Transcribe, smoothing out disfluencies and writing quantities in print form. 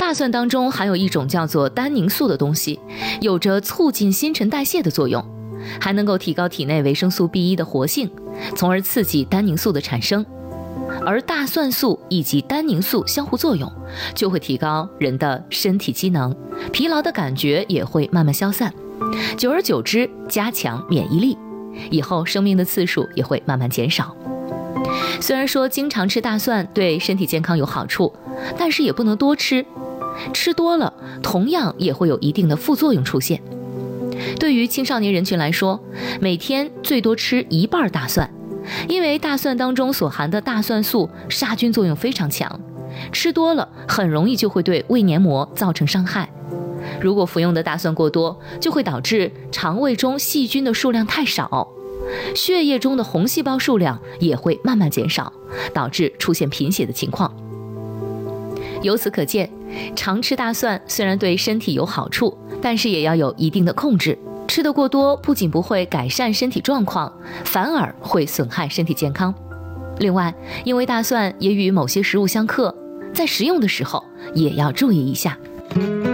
大蒜当中含有一种叫做单宁素的东西，有着促进新陈代谢的作用，还能够提高体内维生素 B1 的活性，从而刺激单宁素的产生。而大蒜素以及单宁素相互作用，就会提高人的身体机能，疲劳的感觉也会慢慢消散，久而久之加强免疫力，以后生病的次数也会慢慢减少。虽然说经常吃大蒜对身体健康有好处，但是也不能多吃，吃多了同样也会有一定的副作用出现。对于青少年人群来说，每天最多吃1瓣大蒜，因为大蒜当中所含的大蒜素杀菌作用非常强，吃多了很容易就会对胃黏膜造成伤害。如果服用的大蒜过多，就会导致肠胃中细菌的数量太少，血液中的红细胞数量也会慢慢减少，导致出现贫血的情况。由此可见，常吃大蒜虽然对身体有好处，但是也要有一定的控制。吃得过多不仅不会改善身体状况，反而会损害身体健康。另外，因为大蒜也与某些食物相克，在食用的时候也要注意一下。